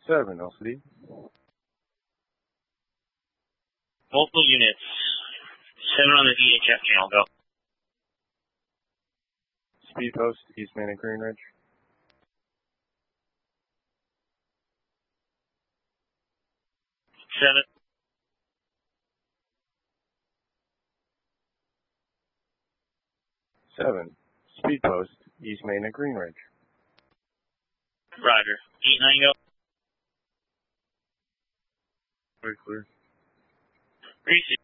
7, LCD. Multiple units. 7 on the VHF channel, go. Speed post, East Main and Green Ridge. 7. 7, speed post, East Main and Green Ridge. Roger. 8-9, go. Very clear. Receive.